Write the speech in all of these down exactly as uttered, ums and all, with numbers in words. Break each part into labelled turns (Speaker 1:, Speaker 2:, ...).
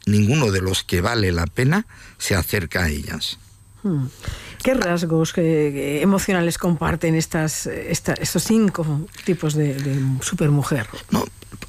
Speaker 1: ninguno de los que vale la pena se acerca a ellas.
Speaker 2: Hmm. ¿Qué rasgos eh, emocionales comparten estas, esta, estos cinco tipos de, de supermujer?
Speaker 1: No,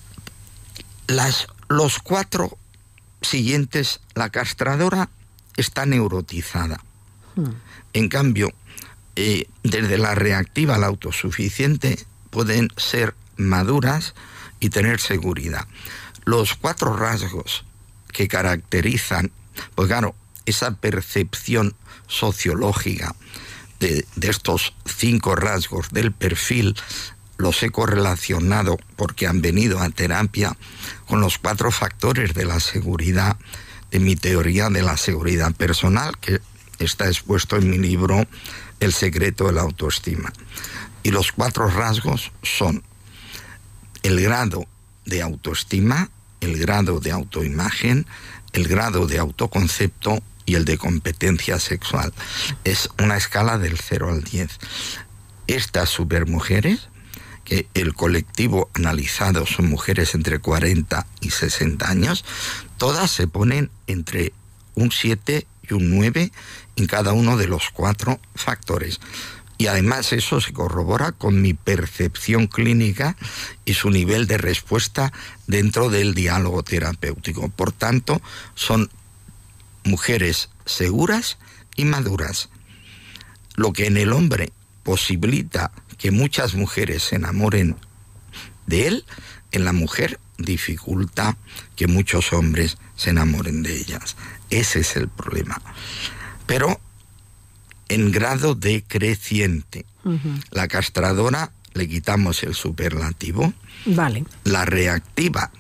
Speaker 1: las, los cuatro siguientes, la castradora está neurotizada. Hmm. En cambio, eh, desde la reactiva a la autosuficiente pueden ser maduras y tener seguridad. Los cuatro rasgos que caracterizan, pues claro, esa percepción sociológica de, de estos cinco rasgos del perfil, los he correlacionado porque han venido a terapia con los cuatro factores de la seguridad, de mi teoría de la seguridad personal, que está expuesto en mi libro El secreto de la autoestima. Y los cuatro rasgos son el grado de autoestima, el grado de autoimagen, el grado de autoconcepto y el de competencia sexual. Es una escala del cero al diez. Estas supermujeres, que el colectivo analizado son mujeres entre cuarenta y sesenta años, todas se ponen entre un siete y un nueve en cada uno de los cuatro factores. Y además eso se corrobora con mi percepción clínica y su nivel de respuesta dentro del diálogo terapéutico. Por tanto, son mujeres seguras y maduras. Lo que en el hombre posibilita que muchas mujeres se enamoren de él, en la mujer dificulta que muchos hombres se enamoren de ellas. Ese es el problema. Pero en grado decreciente. Uh-huh. La castradora le quitamos el superlativo.
Speaker 2: Vale.
Speaker 1: La reactiva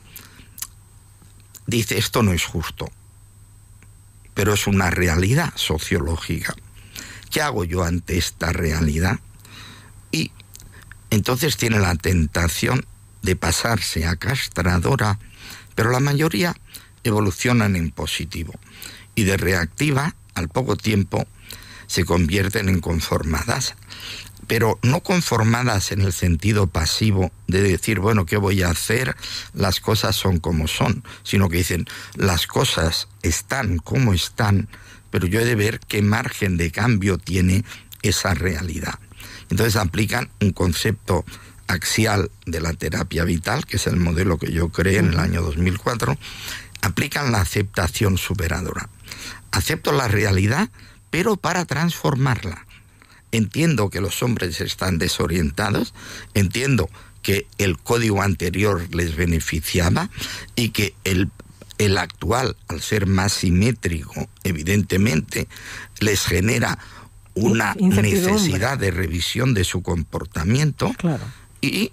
Speaker 1: dice, esto no es justo, pero es una realidad sociológica. ¿Qué hago yo ante esta realidad? Y entonces tiene la tentación de pasarse a castradora, pero la mayoría evolucionan en positivo. Y de reactiva, al poco tiempo, se convierten en conformadas, pero no conformadas en el sentido pasivo de decir, bueno, ¿qué voy a hacer? Las cosas son como son, sino que dicen, las cosas están como están, pero yo he de ver qué margen de cambio tiene esa realidad. Entonces aplican un concepto axial de la terapia vital, que es el modelo que yo creé en el año dos mil cuatro, aplican la aceptación superadora. Acepto la realidad, pero para transformarla. Entiendo que los hombres están desorientados, entiendo que el código anterior les beneficiaba y que el, el actual, al ser más simétrico, evidentemente, les genera una necesidad de revisión de su comportamiento.
Speaker 2: Claro.
Speaker 1: Y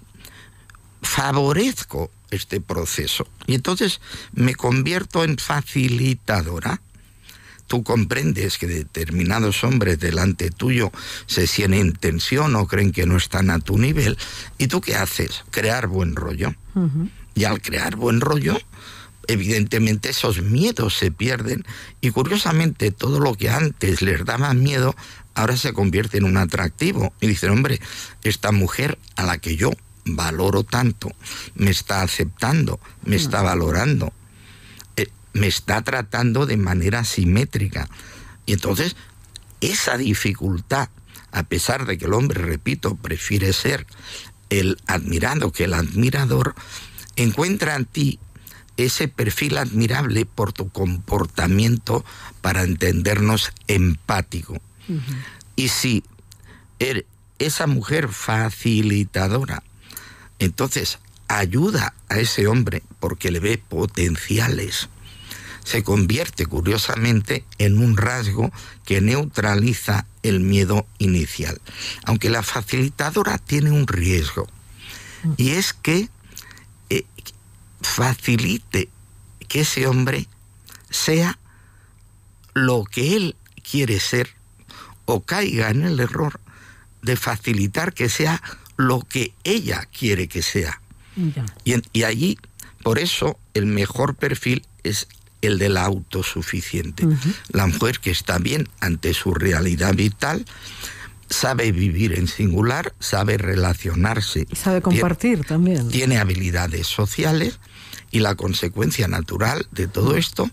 Speaker 1: favorezco este proceso. Y entonces me convierto en facilitadora. Tú comprendes que determinados hombres delante tuyo se sienten en tensión o creen que no están a tu nivel. ¿Y tú qué haces? Crear buen rollo. Uh-huh. Y al crear buen rollo, evidentemente esos miedos se pierden. Y curiosamente, todo lo que antes les daba miedo, ahora se convierte en un atractivo. Y dicen, hombre, esta mujer a la que yo valoro tanto, me está aceptando, me uh-huh. está valorando, me está tratando de manera simétrica. Y entonces, esa dificultad, a pesar de que el hombre, repito, prefiere ser el admirado que el admirador, encuentra en ti ese perfil admirable por tu comportamiento, para entendernos, empático. Uh-huh. Y si er, esa mujer facilitadora, entonces ayuda a ese hombre porque le ve potenciales, se convierte curiosamente en un rasgo que neutraliza el miedo inicial. Aunque la facilitadora tiene un riesgo, y es que eh, facilite que ese hombre sea lo que él quiere ser, o caiga en el error de facilitar que sea lo que ella quiere que sea.
Speaker 2: Ya.
Speaker 1: Y, y allí, por eso, el mejor perfil es el de la autosuficiente. Uh-huh. La mujer que está bien ante su realidad vital, sabe vivir en singular, sabe relacionarse.
Speaker 2: Y sabe compartir
Speaker 1: tiene,
Speaker 2: también.
Speaker 1: Tiene habilidades sociales, y la consecuencia natural de todo esto